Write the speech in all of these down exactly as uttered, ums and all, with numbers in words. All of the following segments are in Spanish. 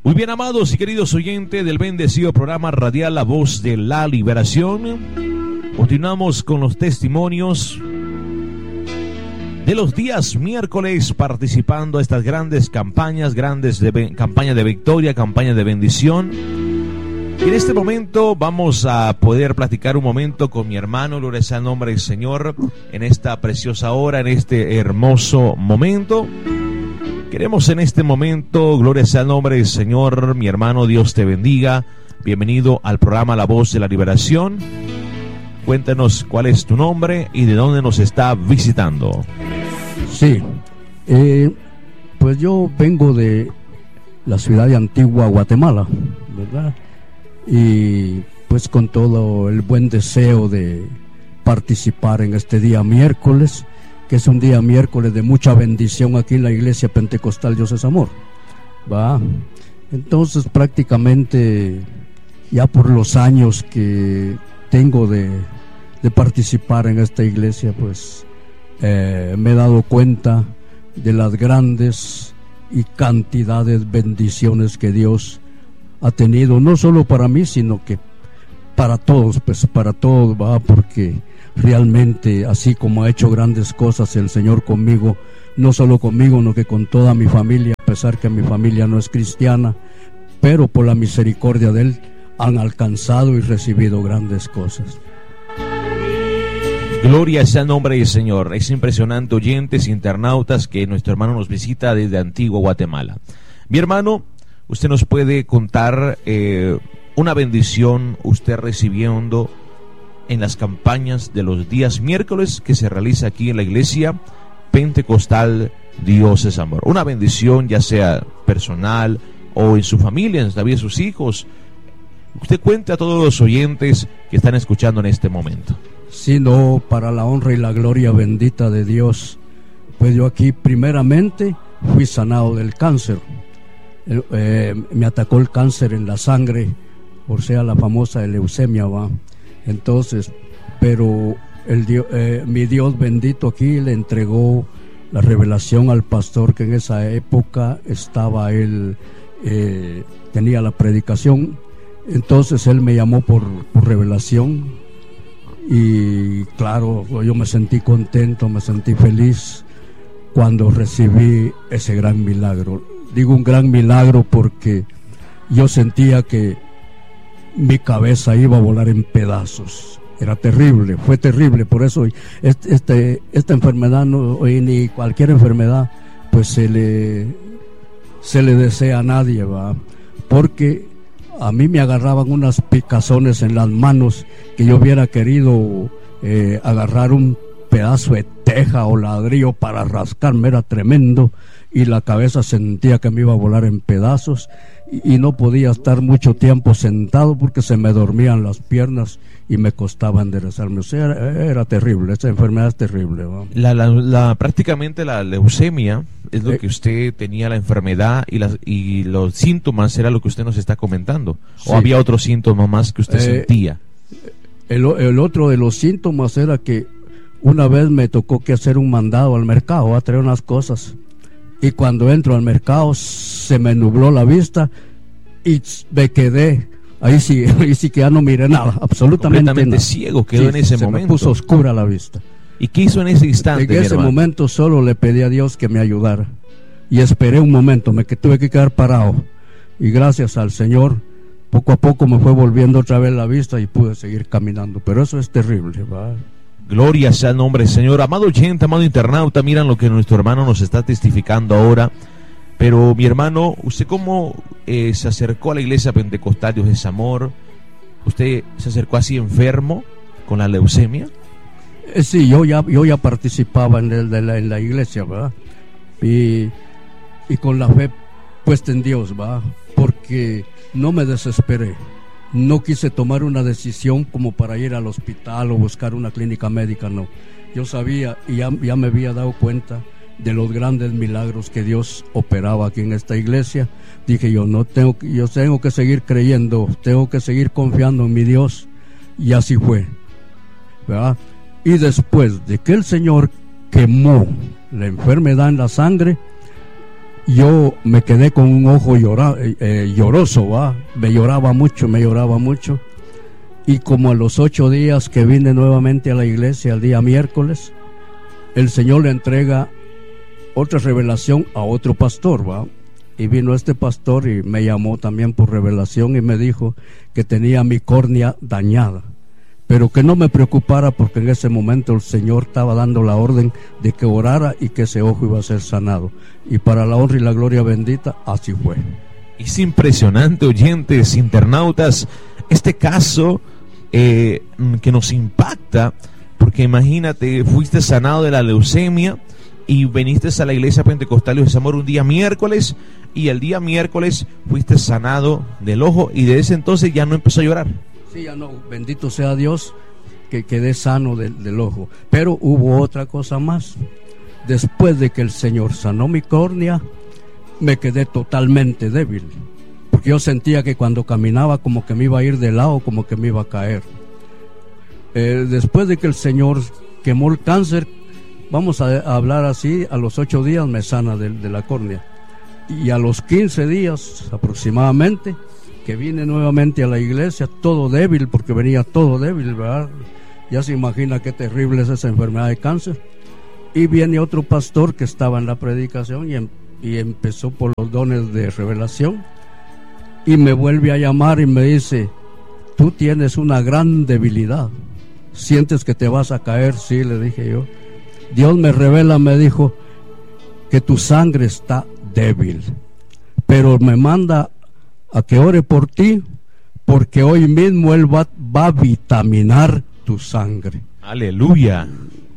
Muy bien, amados y queridos oyentes del bendecido programa radial La Voz de la Liberación. Continuamos con los testimonios de los días miércoles, participando a estas grandes campañas, grandes de, campañas de victoria, campañas de bendición. Y en este momento vamos a poder platicar un momento con mi hermano, gloria sea el nombre del Señor, en esta preciosa hora, en este hermoso momento. Queremos en este momento, gloria sea el nombre del Señor, mi hermano, Dios te bendiga. Bienvenido al programa La Voz de la Liberación. Cuéntanos cuál es tu nombre y de dónde nos está visitando. Sí, eh, pues yo vengo de la ciudad de Antigua, Guatemala, ¿verdad? Y pues con todo el buen deseo de participar en este día miércoles, que es un día miércoles de mucha bendición aquí en la Iglesia Pentecostal Dios es Amor, ¿va? Entonces prácticamente ya por los años que tengo de, de participar en esta iglesia, pues eh, me he dado cuenta de las grandes y cantidades bendiciones que Dios ha tenido, no solo para mí, sino que para todos, pues para todos, ¿va? Porque realmente, así como ha hecho grandes cosas el Señor conmigo, no solo conmigo, sino que con toda mi familia, a pesar que mi familia no es cristiana, pero por la misericordia de Él han alcanzado y recibido grandes cosas. Gloria sea el nombre del Señor. Es impresionante, oyentes, internautas, que nuestro hermano nos visita desde Antigua, Guatemala. Mi hermano, usted nos puede contar eh, una bendición usted recibiendo en las campañas de los días miércoles que se realiza aquí en la Iglesia Pentecostal Dios es Amor. Una bendición ya sea personal o en su familia, en la vida de sus hijos. Usted cuente a todos los oyentes que están escuchando en este momento. Sino para la honra y la gloria bendita de Dios. Pues yo aquí primeramente fui sanado del cáncer. Eh, eh, me atacó el cáncer en la sangre, o sea la famosa leucemia, va. Entonces, pero el Dios, eh, mi Dios bendito aquí le entregó la revelación al pastor, que en esa época estaba él, eh, tenía la predicación. Entonces él me llamó por, por revelación y claro, yo me sentí contento, me sentí feliz cuando recibí ese gran milagro. Digo un gran milagro porque yo sentía que mi cabeza iba a volar en pedazos. Era terrible, fue terrible. Por eso este, este, esta enfermedad no, ni cualquier enfermedad pues se le, se le desea a nadie, ¿va? Porque a mí me agarraban unas picazones en las manos que yo hubiera querido eh, agarrar un pedazo de teja o ladrillo para rascarme, era tremendo, y la cabeza sentía que me iba a volar en pedazos y, y no podía estar mucho tiempo sentado porque se me dormían las piernas y me costaba enderezarme. O sea, era, era terrible, esa enfermedad es terrible, ¿no? La, la, la, prácticamente la leucemia es lo eh, que usted tenía, la enfermedad, y, las, y los síntomas era lo que usted nos está comentando. ¿O sí, había otros síntomas más que usted eh, sentía? El, el otro de los síntomas era que una vez me tocó que hacer un mandado al mercado a traer unas cosas, y cuando entro al mercado se me nubló la vista y me quedé ahí sí, ahí sí que ya no miré nada, absolutamente completamente nada. Ciego quedó, sí, en ese se momento. Me puso oscura la vista. ¿Y qué hizo en ese instante? En ese hermano? momento solo le pedí a Dios que me ayudara y esperé un momento, me que tuve que quedar parado, y gracias al Señor poco a poco me fue volviendo otra vez la vista y pude seguir caminando. Pero eso es terrible, ¿va? Gloria sea el nombre del Señor. Amado oyente, amado internauta, miran lo que nuestro hermano nos está testificando ahora. Pero mi hermano, ¿usted cómo eh, se acercó a la Iglesia Pentecostal Dios es Amor? ¿Usted se acercó así enfermo con la leucemia? Eh, sí, yo ya, yo ya participaba en, el, de la, en la iglesia, ¿verdad? Y, y con la fe puesta en Dios, ¿verdad? Porque no me desesperé. No quise tomar una decisión como para ir al hospital o buscar una clínica médica, no. Yo sabía y ya, ya me había dado cuenta de los grandes milagros que Dios operaba aquí en esta iglesia. Dije yo, no tengo, yo tengo que seguir creyendo, tengo que seguir confiando en mi Dios, y así fue, ¿verdad? Y después de que el Señor quemó la enfermedad en la sangre, yo me quedé con un ojo llora, eh, lloroso, ¿va? Me lloraba mucho, me lloraba mucho. Y como a los ocho días que vine nuevamente a la iglesia, el día miércoles, el Señor le entrega otra revelación a otro pastor, ¿va? Y vino este pastor y me llamó también por revelación y me dijo que tenía mi córnea dañada, pero que no me preocupara porque en ese momento el Señor estaba dando la orden de que orara y que ese ojo iba a ser sanado. Y para la honra y la gloria bendita, así fue. Es impresionante, oyentes, internautas, este caso eh, que nos impacta, porque imagínate, fuiste sanado de la leucemia y viniste a la iglesia pentecostal de Zamora un día miércoles, y el día miércoles fuiste sanado del ojo, y desde ese entonces ya no empezó a llorar. Sí, ya no, bendito sea Dios, que quedé sano del, del ojo. Pero hubo otra cosa más. Después de que el Señor sanó mi córnea, me quedé totalmente débil, porque yo sentía que cuando caminaba como que me iba a ir de lado, como que me iba a caer. Eh, después de que el Señor quemó el cáncer, vamos a, a hablar así, a los ocho días me sana de, de la córnea. Y a los quince días aproximadamente, que vine nuevamente a la iglesia, todo débil, porque venía todo débil, ¿verdad? Ya se imagina qué terrible es esa enfermedad de cáncer. Y viene otro pastor que estaba en la predicación y, em, y empezó por los dones de revelación, y me vuelve a llamar y me dice: tú tienes una gran debilidad, ¿sientes que te vas a caer? Sí, le dije yo. Dios me revela, me dijo, que tu sangre está débil, pero me manda a que ore por ti, porque hoy mismo Él va, va a vitaminar tu sangre. Aleluya.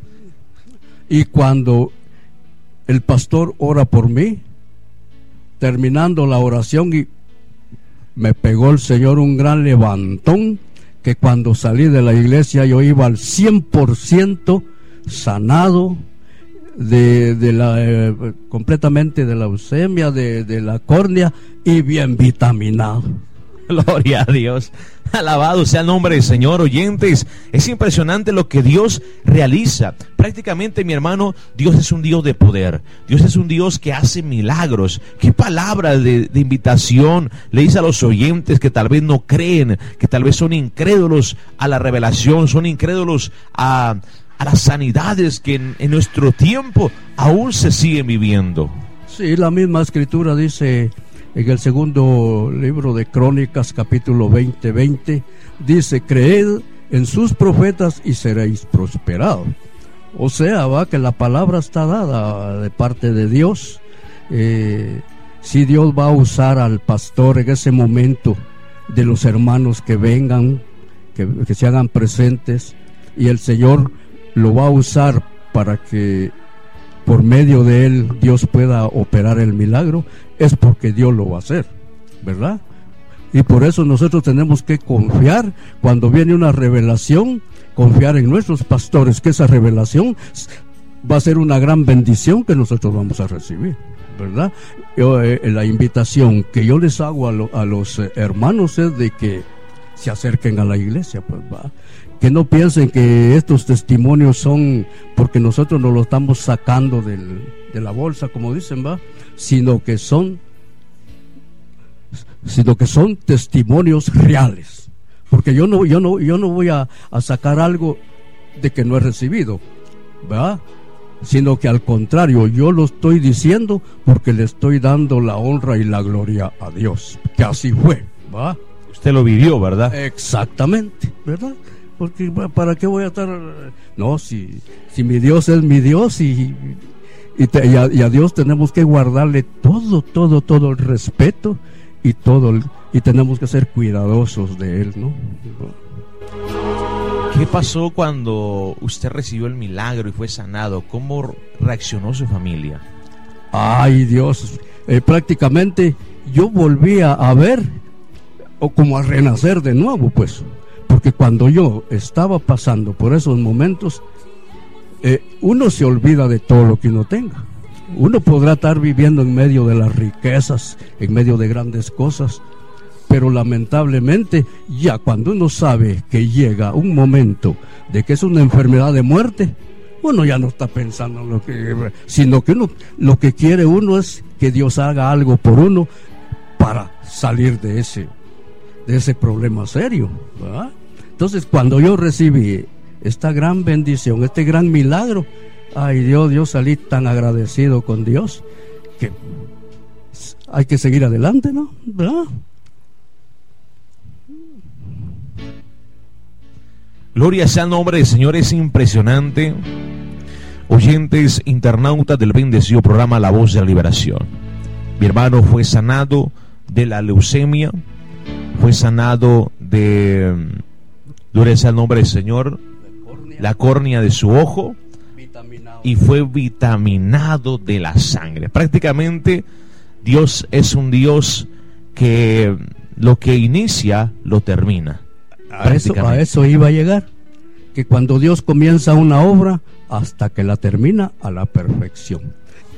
Y cuando el pastor ora por mí, terminando la oración, y me pegó el Señor un gran levantón, que cuando salí de la iglesia yo iba al cien por ciento sanado de, de la eh, completamente de la leucemia, de, de la córnea, y bien vitaminado. Gloria a Dios. Alabado sea el nombre del Señor, oyentes. Es impresionante lo que Dios realiza. Prácticamente, mi hermano, Dios es un Dios de poder. Dios es un Dios que hace milagros. Qué palabra de, de invitación le dice a los oyentes que tal vez no creen, que tal vez son incrédulos a la revelación, son incrédulos a, a las sanidades que en, en nuestro tiempo aún se siguen viviendo. Sí, la misma escritura dice en el segundo libro de Crónicas, capítulo veinte, veinte, dice: creed en sus profetas y seréis prosperados. O sea, va que la palabra está dada de parte de Dios. Eh, si Dios va a usar al pastor en ese momento, de los hermanos que vengan, que, que se hagan presentes, y el Señor lo va a usar para que por medio de él Dios pueda operar el milagro, es porque Dios lo va a hacer, ¿verdad? Y por eso nosotros tenemos que confiar cuando viene una revelación, confiar en nuestros pastores, que esa revelación va a ser una gran bendición que nosotros vamos a recibir, ¿verdad? Yo, eh, la invitación que yo les hago a, lo, a los eh, hermanos es de que se acerquen a la iglesia, pues va. Que no piensen que estos testimonios son porque nosotros nos lo estamos sacando del, de la bolsa, como dicen, va, sino que son sino que son testimonios reales, porque yo no yo no yo no voy a, a sacar algo de que no he recibido, ¿verdad? Sino que al contrario, yo lo estoy diciendo porque le estoy dando la honra y la gloria a Dios, que así fue, ¿va? Usted lo vivió, ¿verdad? Exactamente, ¿verdad? Porque ¿para qué voy a estar? No, si, si mi Dios es mi Dios, y, y, te, y, a, y a Dios tenemos que guardarle todo, todo, todo el respeto y todo, el, y tenemos que ser cuidadosos de él, ¿no? ¿Qué pasó cuando usted recibió el milagro y fue sanado? ¿Cómo reaccionó su familia? Ay, Dios, eh, prácticamente yo volví a ver, o como a renacer de nuevo, pues. Porque cuando yo estaba pasando por esos momentos, eh, uno se olvida de todo lo que uno tenga. Uno podrá estar viviendo en medio de las riquezas, en medio de grandes cosas, pero lamentablemente ya cuando uno sabe que llega un momento de que es una enfermedad de muerte, uno ya no está pensando en lo que, sino que uno, lo que quiere uno es que Dios haga algo por uno para salir de ese, de ese problema serio, ¿verdad? Entonces, cuando yo recibí esta gran bendición, este gran milagro, ay Dios, yo salí tan agradecido con Dios que hay que seguir adelante, ¿no? ¿Verdad? Gloria sea el nombre del Señor, es impresionante. Oyentes, internautas del bendecido programa La Voz de la Liberación. Mi hermano fue sanado de la leucemia, fue sanado de, gloria sea el nombre del Señor, la córnea de su ojo, y fue vitaminado de la sangre. Prácticamente Dios es un Dios que lo que inicia lo termina. A eso, a eso iba a llegar, que cuando Dios comienza una obra hasta que la termina a la perfección.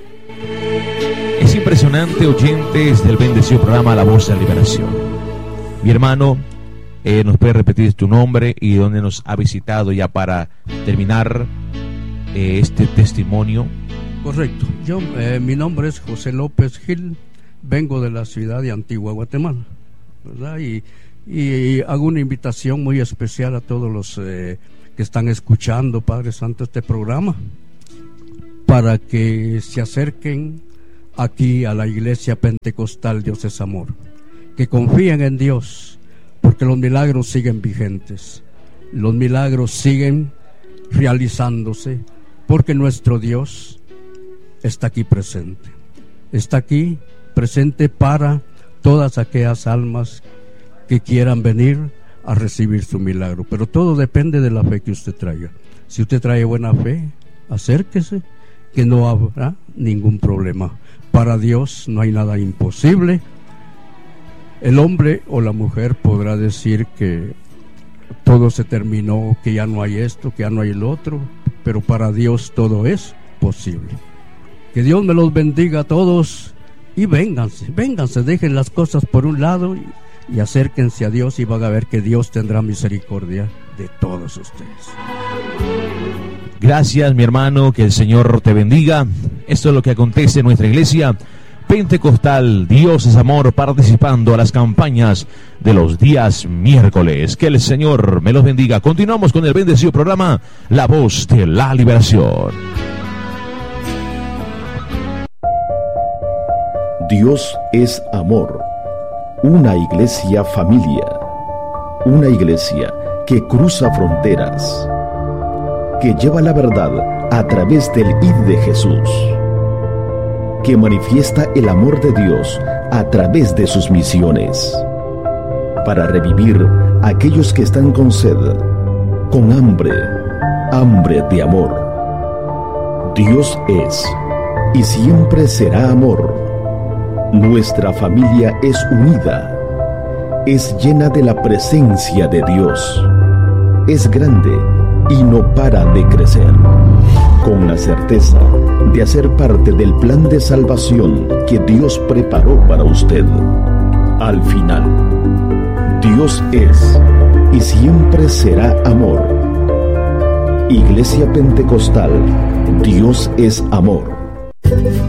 Es impresionante, oyentes del bendecido programa La Voz de la Liberación. Mi hermano, eh, ¿nos puede repetir tu nombre y dónde nos ha visitado ya para terminar eh, este testimonio? Correcto, yo, eh, mi nombre es José López Gil, vengo de la ciudad de Antigua, Guatemala, ¿verdad? Y Y hago una invitación muy especial a todos los eh, que están escuchando, Padre Santo, este programa, para que se acerquen aquí a la Iglesia Pentecostal Dios es Amor, que confíen en Dios, porque los milagros siguen vigentes, los milagros siguen realizándose, porque nuestro Dios está aquí presente, está aquí presente para todas aquellas almas que quieran venir a recibir su milagro. Pero todo depende de la fe que usted traiga. Si usted trae buena fe, acérquese, que no habrá ningún problema. Para Dios no hay nada imposible. El hombre o la mujer podrá decir que todo se terminó, que ya no hay esto, que ya no hay el otro, pero para Dios todo es posible. Que Dios me los bendiga a todos y vénganse, vénganse, dejen las cosas por un lado y y acérquense a Dios y van a ver que Dios tendrá misericordia de todos ustedes. Gracias, mi hermano, que el Señor te bendiga. Esto es lo que acontece en nuestra iglesia Pentecostal Dios es Amor, participando a las campañas de los días miércoles. Que el Señor me los bendiga. Continuamos con el bendecido programa La Voz de la Liberación. Dios es amor. Una iglesia familia, una iglesia que cruza fronteras, que lleva la verdad a través del id de Jesús, que manifiesta el amor de Dios a través de sus misiones, para revivir a aquellos que están con sed, con hambre, hambre de amor. Dios es y siempre será amor. Nuestra familia es unida, es llena de la presencia de Dios, es grande y no para de crecer, con la certeza de hacer parte del plan de salvación que Dios preparó para usted. Al final, Dios es y siempre será amor. Iglesia Pentecostal, Dios es amor.